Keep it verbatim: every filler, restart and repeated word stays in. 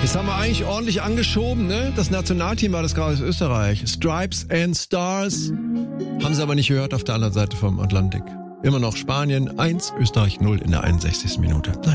Jetzt haben wir eigentlich ordentlich angeschoben, ne? Das Nationalteam war das gerade aus Österreich. Stripes and Stars. Haben sie aber nicht gehört auf der anderen Seite vom Atlantik. Immer noch Spanien eins, Österreich null in der einundsechzigsten Minute.